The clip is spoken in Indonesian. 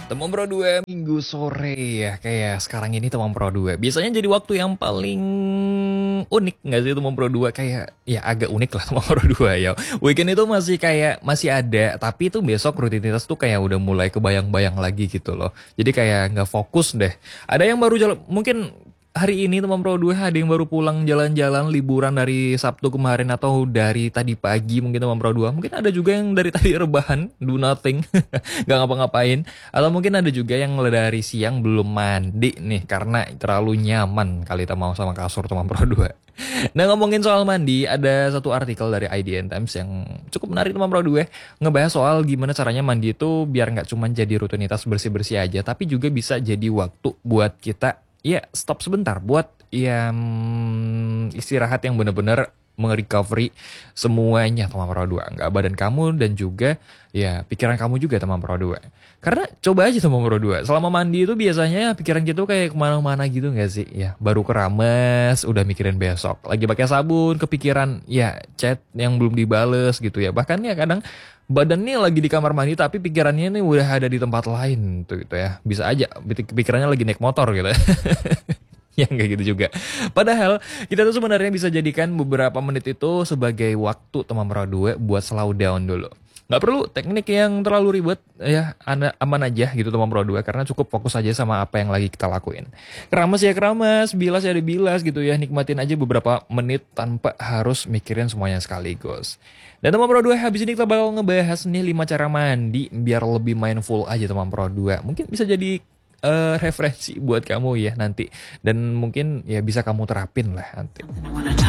Teman Pro 2 Minggu sore ya, kayak sekarang ini Teman Pro 2 biasanya jadi waktu yang paling unik nggak sih Teman Pro 2? Kayak ya agak unik lah Teman Pro 2 ya. Weekend itu masih ada, tapi itu besok rutinitas tuh kayak udah mulai kebayang-bayang lagi gitu loh. Jadi kayak nggak fokus deh. Ada yang baru jalan, mungkin hari ini Teman Pro 2 ada yang baru pulang jalan-jalan liburan dari Sabtu kemarin atau dari tadi pagi mungkin Teman Pro 2. Mungkin ada juga yang dari tadi rebahan, do nothing, nggak ngapa-ngapain. Atau mungkin ada juga yang dari siang belum mandi nih karena terlalu nyaman kali kita mau sama kasur Teman Pro 2. Nah, ngomongin soal mandi, ada satu artikel dari IDN Times yang cukup menarik Teman Pro 2, ngebahas soal gimana caranya mandi itu biar nggak cuma jadi rutinitas bersih-bersih aja, tapi juga bisa jadi waktu buat kita ya stop sebentar buat ya istirahat yang bener-bener merecovery semuanya Teman Pro 2. Nggak badan kamu dan juga ya pikiran kamu juga Teman Pro 2. Karena coba aja Teman Pro 2. Selama mandi itu biasanya pikiran kita tuh kayak kemana-mana gitu nggak sih? Ya baru keramas udah mikirin besok. Lagi pakai sabun kepikiran ya chat yang belum dibales gitu ya. Bahkan ya kadang badannya lagi di kamar mandi tapi pikirannya nih udah ada di tempat lain tuh gitu ya. Bisa aja pikirannya lagi naik motor gitu. Ya nggak gitu juga. Padahal kita tuh sebenarnya bisa jadikan beberapa menit itu sebagai waktu Teman Pro 2 buat slow down dulu. Nggak perlu teknik yang terlalu ribet ya, aman aja gitu Teman Pro 2 karena cukup fokus aja sama apa yang lagi kita lakuin. Keramas ya keramas, bilas ya dibilas gitu ya, nikmatin aja beberapa menit tanpa harus mikirin semuanya sekaligus. Dan Teman Pro 2 habis ini kita bakal ngebahas nih 5 cara mandi biar lebih mindful aja Teman Pro 2. Mungkin bisa jadi referensi buat kamu ya nanti. Dan mungkin ya bisa kamu terapin lah nanti.